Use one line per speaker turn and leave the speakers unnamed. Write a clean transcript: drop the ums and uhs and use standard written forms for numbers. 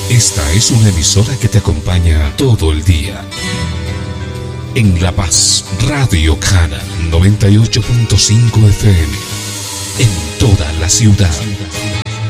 Esta es una emisora que te acompaña todo el día. En La Paz, Radio Cana 98.5 FM. En toda la ciudad.